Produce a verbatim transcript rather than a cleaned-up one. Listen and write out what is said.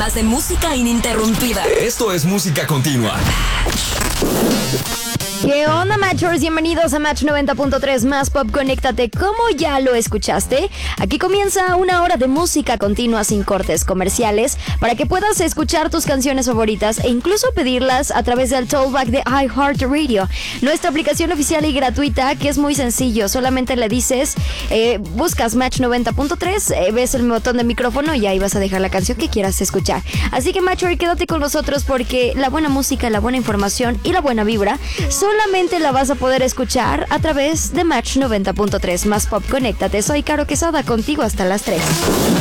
más de música ininterrumpida. Esto es música continua. ¿Qué onda, Matchers? Bienvenidos a Match noventa punto tres Más Pop. Conéctate como ya lo escuchaste. Aquí comienza una hora de música continua sin cortes comerciales para que puedas escuchar tus canciones favoritas e incluso pedirlas a través del Tollback de iHeartRadio, nuestra aplicación oficial y gratuita, que es muy sencillo. Solamente le dices, eh, buscas Match noventa punto tres, eh, ves el botón de micrófono y ahí vas a dejar la canción que quieras escuchar. Así que, Matcher, quédate con nosotros porque la buena música, la buena información y la buena vibra solamente la vas a poder escuchar a través de Match noventa punto tres Más Pop. Conéctate, soy Caro Quesada, contigo hasta las tres.